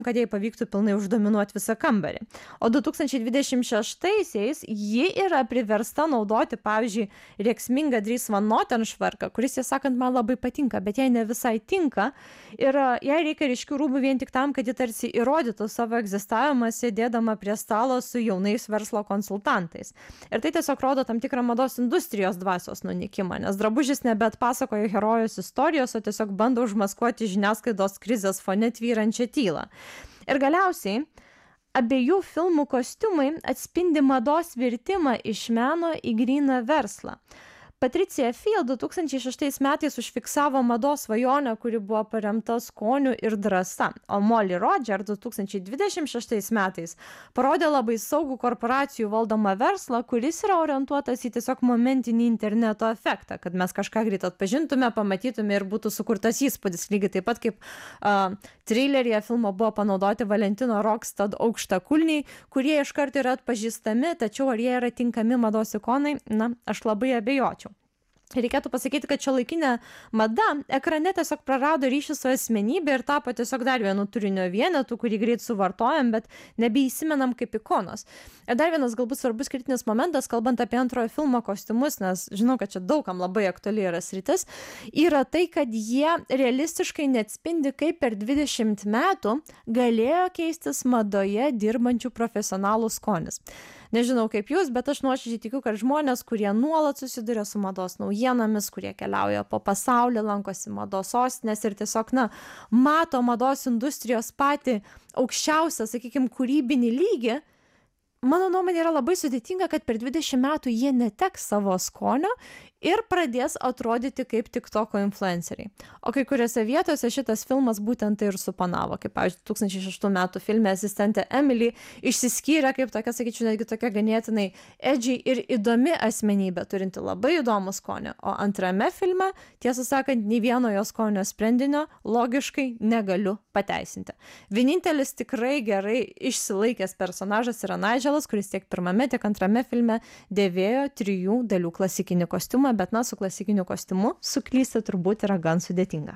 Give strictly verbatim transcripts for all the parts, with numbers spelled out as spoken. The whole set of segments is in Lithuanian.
kad jai pavyktų pilnai uždominuoti visą kambarį. O du tūkstančiai dvidešimt šeštaisiais ji yra priversta naudoti, pavyzdžiui, rėksmingą Dries Van Noten švarką, kuris, tiesą sakant, man labai patinka, bet jai ne visai tinka. Ir jai reikia ryškių rūbų vien tik tam, kad ji tarsi įrodytų savo egzistavimą sėdėdama prie stalo su jaunais verslo konsultantais. Ir tai tiesiog rodo tam tikrą mados industrijos dvasios nunykimą, nes drabužis nebeatpasakoja herojos istorijos, o tiesiog bando užmaskuoti žiniasklaidos krizės fone tvyrančią tylą. Ir galiausiai abiejų filmų kostiumai atspindi mados virtimą iš meno į gryną verslą. Patricia Field du tūkstančiai šeštais metais užfiksavo mados svajonę, kuri buvo paremta skoniu ir drąsa, o Molly Roger du tūkstančiai dvidešimt šeštais metais parodė labai saugų korporacijų valdomą verslą, kuris yra orientuotas į tiesiog momentinį interneto efektą, kad mes kažką greit atpažintume, pamatytume ir būtų sukurtas įspūdis, lygiai taip pat kaip uh, trileryje filmo buvo panaudoti Valentino Rokstad aukštakulniai, kurie iš karto yra atpažįstami, tačiau ar jie yra tinkami mados ikonai, na, aš labai abejočiau. Reikėtų pasakyti, kad šiuolaikinė mada ekrane tiesiog prarado ryšį su asmenybė ir tapo tiesiog dar vienu turinio vienetu, kurį greit suvartojam, bet nebeįsimenam kaip ikonos. Ir dar vienas galbūt svarbus kritinis momentas, kalbant apie antrojo filmo kostiumus, nes žinau, kad čia daugam labai aktuali yra sritis, yra tai, kad jie realistiškai neatspindi, kaip per dvidešimt metų galėjo keistis madoje dirbančių profesionalų skonis. Nežinau kaip jūs, bet aš nuoširdžiai tikiu, kad žmonės, kurie nuolat susiduria su mados naujienomis, kurie keliauja po pasaulį, lankosi mados sostinės ir tiesiog, na, mato mados industrijos patį aukščiausią, sakykime, kūrybinį lygį, mano nuomonė yra labai sudėtinga, kad per dvidešimt metų jie neteks savo skonio ir pradės atrodyti kaip tiktoko influenceriai. O kai kuriuose vietose šitas filmas būtent tai ir supanavo, kaip, pavyzdžiui, du tūkstančiai šeštų metų filme asistentė Emily išsiskyrė kaip tokia, sakyčiau, netgi tokia ganėtinai edgy ir įdomi asmenybė, turinti labai įdomų skonį. O antrame filme, tiesą sakant, nei vieno jo skonio sprendinio logiškai negaliu pateisinti. Vienintelis tikrai gerai išsilaikęs personažas yra Nigelas, kuris tiek pirmame, tiek antrame filme dėvėjo trijų dalių klasikinį kostiumą, bet na, su klasikiniu kostiumu suklysti turbūt yra gan sudėtinga.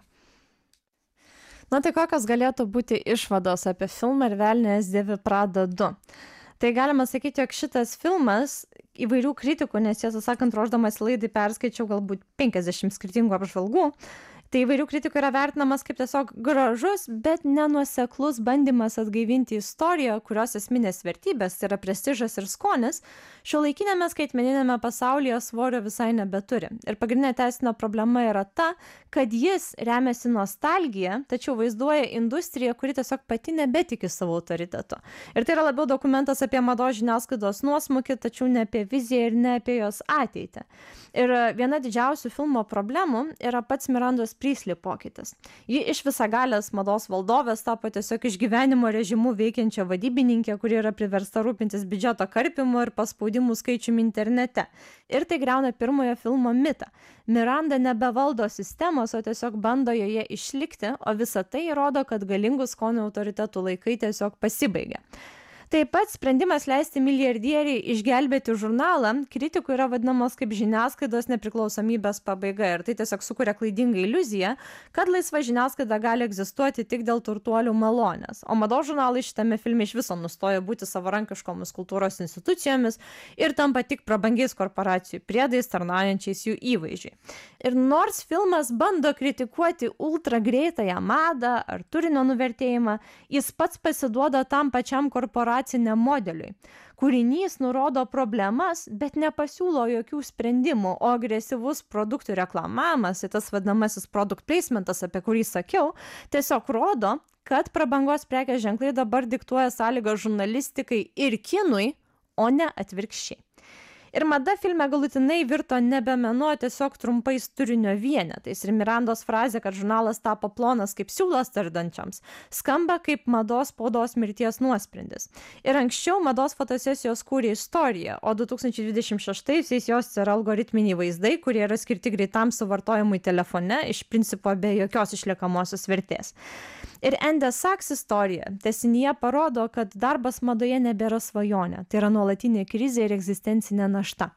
Na tai kokios galėtų būti išvados apie filmą Ir velnias dėvi Prada du? Tai galima sakyti, jog šitas filmas įvairių kritikų, nes tiesą sakant, ruošdamas laidai perskaičiau galbūt penkiasdešimt skirtingų apžvalgų, tai įvairių kritikų yra vertinamas kaip tiesiog gražus, bet nenuoseklus bandymas atgaivinti istoriją, kurios esminės vertybės, tai yra prestižas ir skonis, šiuolaikinėme skaitmeninėme pasaulyje svorio visai nebeturi. Ir pagrindinė teisinė problema yra ta, kad jis remiasi nostalgija, tačiau vaizduoja industriją, kuri tiesiog pati nebetiki savo autoritetu. Ir tai yra labiau dokumentas apie mados žiniasklaidos nuosmukį, tačiau ne apie viziją ir ne apie jos ateitį. Ir viena didžiausių filmo problemų yra pats Mirandos Priestley pokytis. Ji iš visagalės mados valdovės tapo tiesiog iš gyvenimo režimų veikiančią vadybininkė, kuri yra priversta rūpintis biudžeto karpimu ir paspaudimų skaičiumi internete. Ir tai griauna pirmojo filmo mitą. Miranda nebevaldo sistemos, o tiesiog bando joje išlikti, o visa tai rodo, kad galingų skonio autoritetų laikai tiesiog pasibaigia. Taip pat sprendimas leisti milijardieriai išgelbėti žurnalą kritikų yra vadinamos kaip žiniasklaidos nepriklausomybės pabaiga ir tai tiesiog sukuria klaidingą iliuziją, kad laisva žiniasklaida gali egzistuoti tik dėl turtuolių malonės. O mados žurnalai šitame filme iš viso nustoja būti savarankiškomis kultūros institucijomis ir tampa tik prabangiais korporacijų priedais tarnaujančiais jų įvaizdžiui. Ir nors filmas bando kritikuoti ultra greitąją madą ar turinio nuvertėjimą, jis pats pasiduoda tam pačiam korporacijų modeliui. Kūrinys nurodo problemas, bet nepasiūlo jokių sprendimų, o agresyvus produktų reklamavimas, tas vadinamasis product placementas, apie kurį sakiau, tiesiog rodo, kad prabangos prekės ženklai dabar diktuoja sąlygas žurnalistikai ir kinui, o ne atvirkščiai. Ir mada filme galutinai virto nebe menu, o tiesiog trumpais turinio vienetais. Ir Mirandos frazė, kad žurnalas tapo plonas kaip siūlas tardančiams, skamba kaip mados spaudos mirties nuosprendis. Ir anksčiau mados fotosesijos kūrė istoriją, o du tūkstančiai dvidešimt šeštaisiais jos yra algoritminiai vaizdai, kurie yra skirti greitam suvartojimui telefone, iš principo be jokios išliekamosios vertės. Ir Ende Saks istorija tęsinyje parodo, kad darbas madoje nebėra svajonė, tai yra nuolatinė krizė ir egzistencinė našta.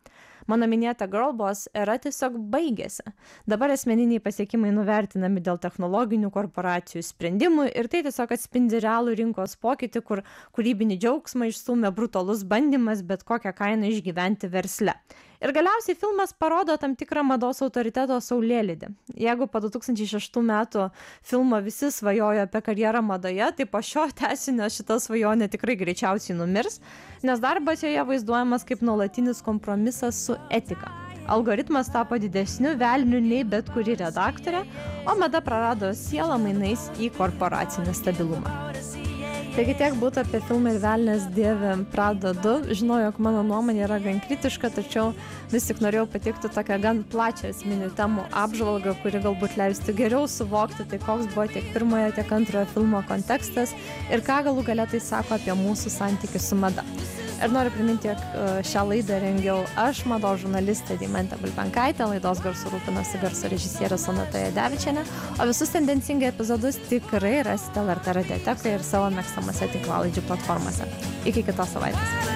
mano minėta girlboss era tiesiog baigėsi. Dabar asmeniniai pasiekimai nuvertinami dėl technologinių korporacijų sprendimų ir tai tiesiog atspindi realų rinkos pokytį, kur kūrybinį džiaugsmą išstūmė brutalus bandymas bet kokią kainą išgyventi versle. Ir galiausiai filmas parodo tam tikrą mados autoriteto saulėlydį. Jeigu po du tūkstančiai šeštų metų filmo visi svajojo apie karjerą madoje, tai po šio tęsinio šita svajonė tikrai greičiausiai numirs, nes darbas joje vaizduojamas kaip nuolatinis kompromisas su etika. Algoritmas tapo didesniu velniu nei bet kuri redaktorė, o mada prarado sielą mainais į korporacinį stabilumą. Taigi tiek būtų apie filmą Ir velnias dėvi Prada du. Žinau, jog mano nuomonė yra gan kritiška, tačiau vis tik norėjau pateikti tokią gan plačią esminių temų apžvalgą, kuri galbūt leistų geriau suvokti, tai koks buvo tiek pirmojo, tiek antrojo filmo kontekstas ir ką galų gale tai sako apie mūsų santykį su mada. Ir noriu priminti, jog šią laidą rengiau aš, mados žurnalistė Deimantė Bulbenkaitė, laidos garsu rūpinosi garso režisierė Sonata Jadevičienė, o visus tendencingai epizodus tikrai rasite L R T radiotekoje ir savo mėgstamose tinklalaidžių platformose. Iki kitos savaitės.